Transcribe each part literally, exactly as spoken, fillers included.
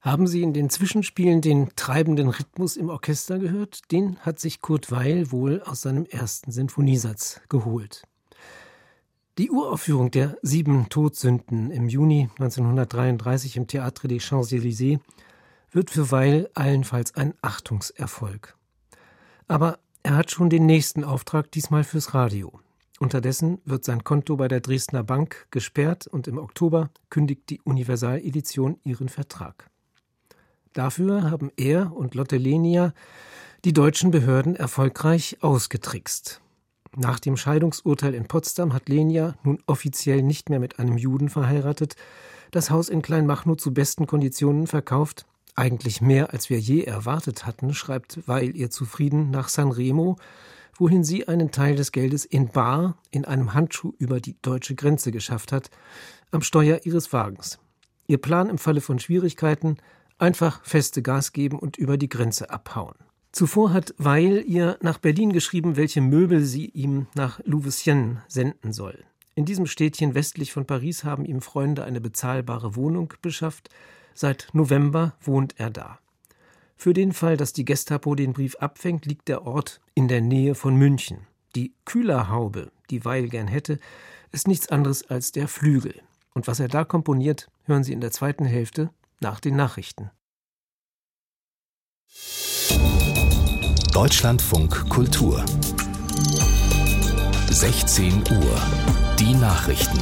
Haben Sie in den Zwischenspielen den treibenden Rhythmus im Orchester gehört? Den hat sich Kurt Weill wohl aus seinem ersten Sinfoniesatz geholt. Die Uraufführung der Sieben Todsünden im Juni neunzehnhundertdreiunddreißig im Théâtre des Champs-Élysées wird für Weill allenfalls ein Achtungserfolg. Aber er hat schon den nächsten Auftrag, diesmal fürs Radio. Unterdessen wird sein Konto bei der Dresdner Bank gesperrt und im Oktober kündigt die Universal-Edition ihren Vertrag. Dafür haben er und Lotte Lenia die deutschen Behörden erfolgreich ausgetrickst. Nach dem Scheidungsurteil in Potsdam hat Lenia, nun offiziell nicht mehr mit einem Juden verheiratet, das Haus in Kleinmachnow zu besten Konditionen verkauft. Eigentlich mehr, als wir je erwartet hatten, schreibt Weill ihr zufrieden nach Sanremo, wohin sie einen Teil des Geldes in bar in einem Handschuh über die deutsche Grenze geschafft hat, am Steuer ihres Wagens. Ihr Plan im Falle von Schwierigkeiten: einfach feste Gas geben und über die Grenze abhauen. Zuvor hat Weill ihr nach Berlin geschrieben, welche Möbel sie ihm nach Louveciennes senden soll. In diesem Städtchen westlich von Paris haben ihm Freunde eine bezahlbare Wohnung beschafft. Seit November wohnt er da. Für den Fall, dass die Gestapo den Brief abfängt, liegt der Ort in der Nähe von München. Die Kühlerhaube, die Weill gern hätte, ist nichts anderes als der Flügel. Und was er da komponiert, hören Sie in der zweiten Hälfte nach den Nachrichten. Deutschlandfunk Kultur sechzehn Uhr. Die Nachrichten.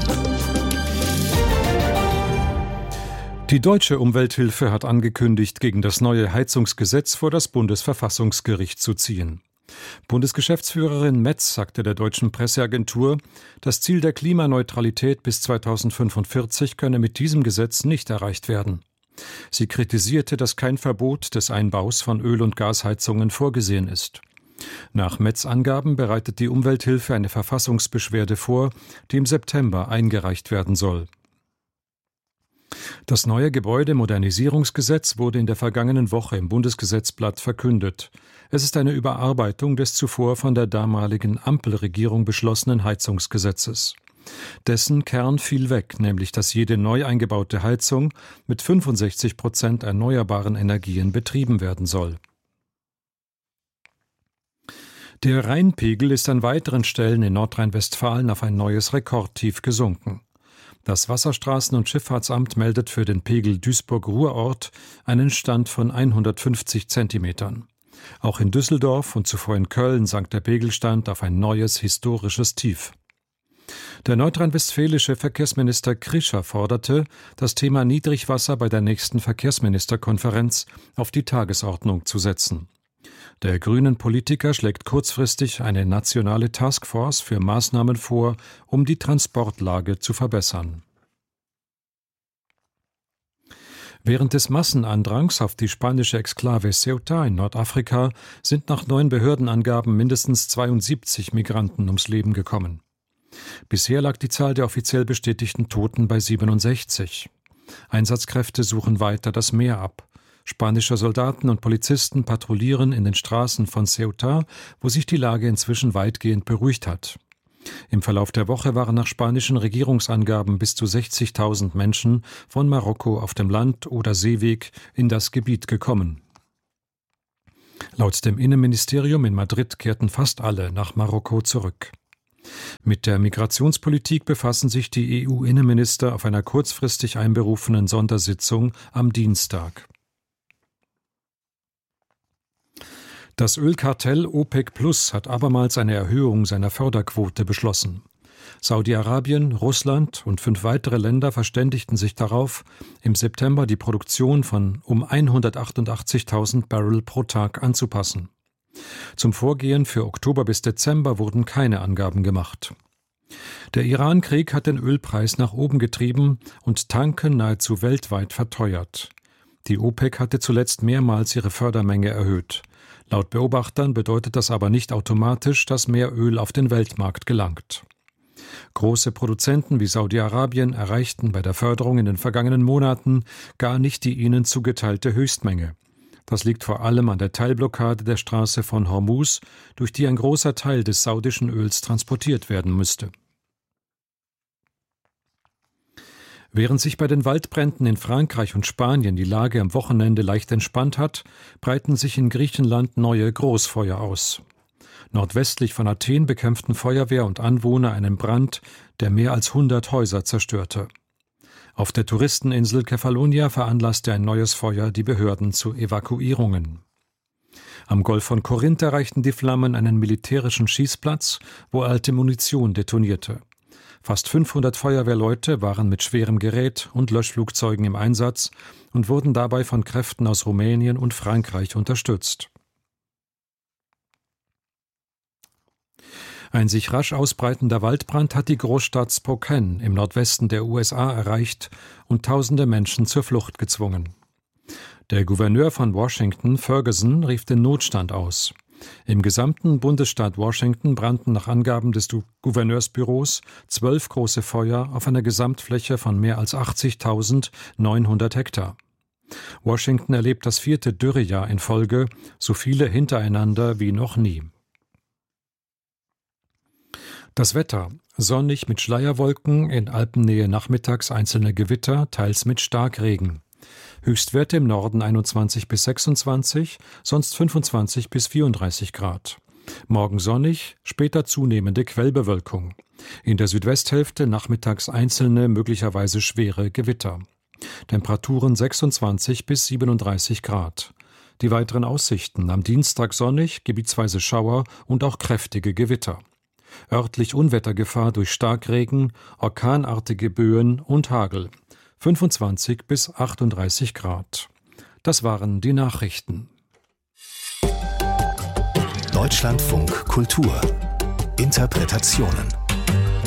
Die Deutsche Umwelthilfe hat angekündigt, gegen das neue Heizungsgesetz vor das Bundesverfassungsgericht zu ziehen. Bundesgeschäftsführerin Metz sagte der deutschen Presseagentur, das Ziel der Klimaneutralität bis zweitausendfünfundvierzig könne mit diesem Gesetz nicht erreicht werden. Sie kritisierte, dass kein Verbot des Einbaus von Öl- und Gasheizungen vorgesehen ist. Nach Metz Angaben bereitet die Umwelthilfe eine Verfassungsbeschwerde vor, die im September eingereicht werden soll. Das neue Gebäudemodernisierungsgesetz wurde in der vergangenen Woche im Bundesgesetzblatt verkündet. Es ist eine Überarbeitung des zuvor von der damaligen Ampelregierung beschlossenen Heizungsgesetzes. Dessen Kern fiel weg, nämlich dass jede neu eingebaute Heizung mit fünfundsechzig Prozent erneuerbaren Energien betrieben werden soll. Der Rheinpegel ist an weiteren Stellen in Nordrhein-Westfalen auf ein neues Rekordtief gesunken. Das Wasserstraßen- und Schifffahrtsamt meldet für den Pegel Duisburg-Ruhrort einen Stand von hundertfünfzig Zentimetern. Auch in Düsseldorf und zuvor in Köln sank der Pegelstand auf ein neues historisches Tief. Der nordrhein-westfälische Verkehrsminister Krischer forderte, das Thema Niedrigwasser bei der nächsten Verkehrsministerkonferenz auf die Tagesordnung zu setzen. Der grünen Politiker schlägt kurzfristig eine nationale Taskforce für Maßnahmen vor, um die Transportlage zu verbessern. Während des Massenandrangs auf die spanische Exklave Ceuta in Nordafrika sind nach neuen Behördenangaben mindestens zweiundsiebzig Migranten ums Leben gekommen. Bisher lag die Zahl der offiziell bestätigten Toten bei siebenundsechzig. Einsatzkräfte suchen weiter das Meer ab. Spanische Soldaten und Polizisten patrouillieren in den Straßen von Ceuta, wo sich die Lage inzwischen weitgehend beruhigt hat. Im Verlauf der Woche waren nach spanischen Regierungsangaben bis zu sechzigtausend Menschen von Marokko auf dem Land- oder Seeweg in das Gebiet gekommen. Laut dem Innenministerium in Madrid kehrten fast alle nach Marokko zurück. Mit der Migrationspolitik befassen sich die E U-Innenminister auf einer kurzfristig einberufenen Sondersitzung am Dienstag. Das Ölkartell OPEC Plus hat abermals eine Erhöhung seiner Förderquote beschlossen. Saudi-Arabien, Russland und fünf weitere Länder verständigten sich darauf, im September die Produktion von um hundertachtundachtzigtausend Barrel pro Tag anzupassen. Zum Vorgehen für Oktober bis Dezember wurden keine Angaben gemacht. Der Iran-Krieg hat den Ölpreis nach oben getrieben und Tanken nahezu weltweit verteuert. Die OPEC hatte zuletzt mehrmals ihre Fördermenge erhöht. Laut Beobachtern bedeutet das aber nicht automatisch, dass mehr Öl auf den Weltmarkt gelangt. Große Produzenten wie Saudi-Arabien erreichten bei der Förderung in den vergangenen Monaten gar nicht die ihnen zugeteilte Höchstmenge. Das liegt vor allem an der Teilblockade der Straße von Hormuz, durch die ein großer Teil des saudischen Öls transportiert werden müsste. Während sich bei den Waldbränden in Frankreich und Spanien die Lage am Wochenende leicht entspannt hat, breiten sich in Griechenland neue Großfeuer aus. Nordwestlich von Athen bekämpften Feuerwehr und Anwohner einen Brand, der mehr als hundert Häuser zerstörte. Auf der Touristeninsel Kefalonia veranlasste ein neues Feuer die Behörden zu Evakuierungen. Am Golf von Korinth erreichten die Flammen einen militärischen Schießplatz, wo alte Munition detonierte. Fast fünfhundert Feuerwehrleute waren mit schwerem Gerät und Löschflugzeugen im Einsatz und wurden dabei von Kräften aus Rumänien und Frankreich unterstützt. Ein sich rasch ausbreitender Waldbrand hat die Großstadt Spokane im Nordwesten der U S A erreicht und tausende Menschen zur Flucht gezwungen. Der Gouverneur von Washington, Ferguson, rief den Notstand aus. Im gesamten Bundesstaat Washington brannten nach Angaben des Gouverneursbüros zwölf große Feuer auf einer Gesamtfläche von mehr als achtzigtausendneunhundert Hektar. Washington erlebt das vierte Dürrejahr in Folge, so viele hintereinander wie noch nie. Das Wetter: sonnig mit Schleierwolken, in Alpennähe nachmittags einzelne Gewitter, teils mit Starkregen. Höchstwerte im Norden einundzwanzig bis sechsundzwanzig, sonst fünfundzwanzig bis vierunddreißig Grad. Morgen sonnig, später zunehmende Quellbewölkung. In der Südwesthälfte nachmittags einzelne, möglicherweise schwere Gewitter. Temperaturen sechsundzwanzig bis siebenunddreißig Grad. Die weiteren Aussichten: am Dienstag sonnig, gebietsweise Schauer und auch kräftige Gewitter. Örtlich Unwettergefahr durch Starkregen, orkanartige Böen und Hagel. fünfundzwanzig bis achtunddreißig Grad. Das waren die Nachrichten. Deutschlandfunk Kultur. Interpretationen